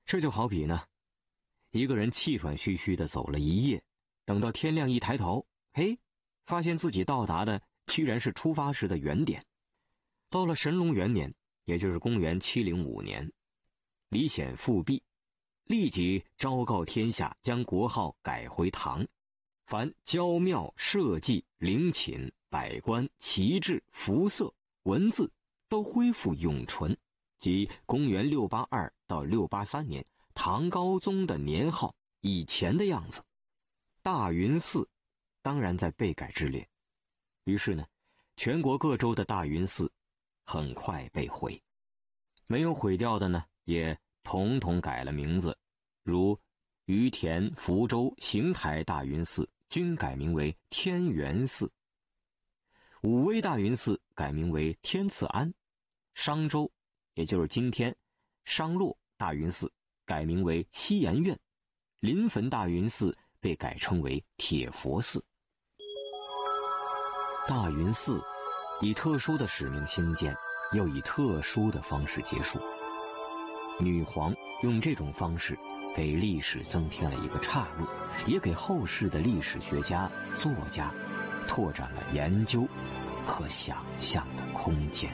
这就好比呢，一个人气喘吁吁的走了一夜，等到天亮一抬头，嘿，发现自己到达的居然是出发时的原点。到了神龙元年，也就是公元705年，李显复辟，立即昭告天下，将国号改回唐，凡郊庙、社稷、陵寝、百官、旗帜、服色、文字都恢复永淳，即公元682到683年唐高宗的年号以前的样子。大云寺当然在被改之列，于是呢，全国各州的大云寺很快被毁，没有毁掉的呢，也统统改了名字，如于田、福州、邢台大云寺均改名为天元寺，武威大云寺改名为天赐庵，商州也就是今天商洛大云寺改名为西岩院，临汾大云寺被改称为铁佛寺。大云寺以特殊的使命兴建，又以特殊的方式结束。女皇用这种方式给历史增添了一个岔路，也给后世的历史学家、作家拓展了研究和想象的空间。